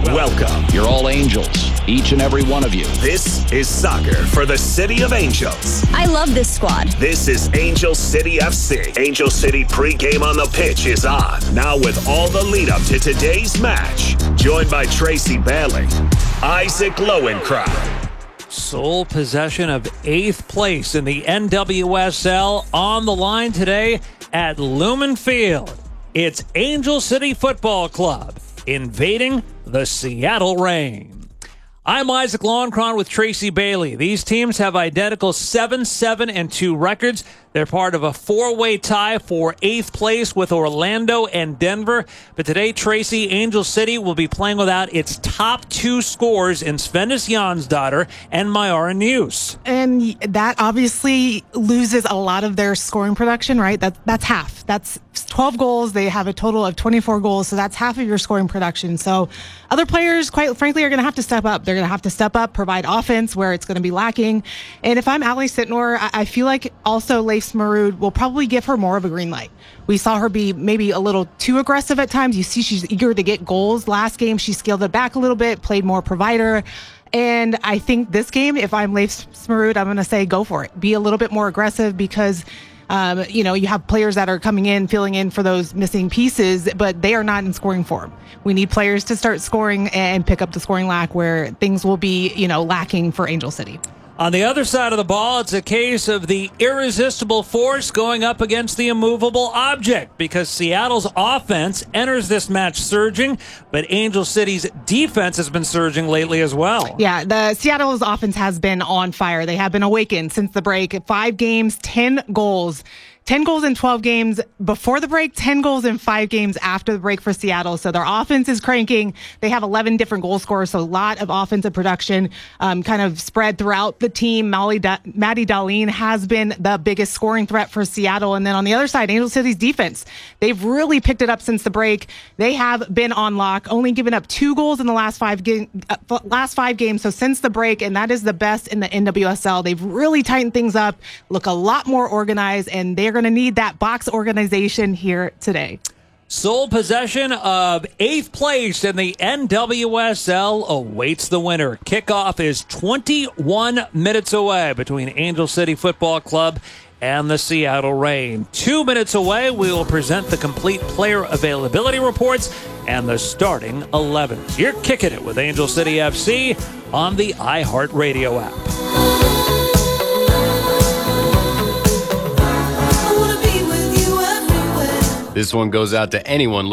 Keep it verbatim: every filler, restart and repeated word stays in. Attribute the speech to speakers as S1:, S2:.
S1: Welcome.
S2: You're all angels, each and every one of you.
S1: This is soccer for the City of Angels.
S3: I love this squad.
S1: This is Angel City F C. Angel City pregame on the pitch is on. Now with all the lead up to today's match. Joined by Tracy Bailey, Isaac Lowenkron.
S4: Sole possession of eighth place in the N W S L on the line today at Lumen Field. It's Angel City Football Club invading the Seattle Reign. I'm Isaac Lowenkron with Tracy Bailey. These teams have identical seven seven and two records. They're part of a four-way tie for eighth place with Orlando and Denver. But today, Tracy, Angel City will be playing without its top two scorers in Svennis Jonsdottir and Mayara News.
S5: And that obviously loses a lot of their scoring production, right? That, that's half. That's twelve goals. They have a total of twenty-four goals, so that's half of your scoring production. So other players, quite frankly, are going to have to step up. They're going to have to step up, provide offense where it's going to be lacking. And if I'm Ali Sitnor, I, I feel like also Leif Smarud will probably give her more of a green light. We saw her be maybe a little too aggressive at times. You see she's eager to get goals. Last game, she scaled it back a little bit, played more provider. And I think this game, if I'm Leif Smarud, I'm going to say go for it. Be a little bit more aggressive because Um, you know, you have players that are coming in, filling in for those missing pieces, but they are not in scoring form. We need players to start scoring and pick up the scoring lack where things will be, you know, lacking for Angel City.
S4: On the other side of the ball, it's a case of the irresistible force going up against the immovable object because Seattle's offense enters this match surging, but Angel City's defense has been surging lately as well.
S5: Yeah, the Seattle's offense has been on fire. They have been awakened since the break. Five games, ten goals. ten goals in twelve games before the break, ten goals in five games after the break for Seattle. So their offense is cranking. They have eleven different goal scorers, so a lot of offensive production um, kind of spread throughout the team. Molly da- Maddie Darlene has been the biggest scoring threat for Seattle. And then on the other side, Angel City's defense. They've really picked it up since the break. They have been on lock, only given up two goals in the last five, ga- uh, last five games. So since the break, and that is the best in the N W S L. They've really tightened things up, look a lot more organized, and they're going to need that box organization here today.
S4: Sole possession of eighth place in the N W S L awaits the winner. Kickoff is twenty-one minutes away between Angel City Football Club and the Seattle Reign. Two minutes away, we will present the complete player availability reports and the starting elevens. You're kicking it with Angel City F C on the iHeartRadio app.
S6: This one goes out to anyone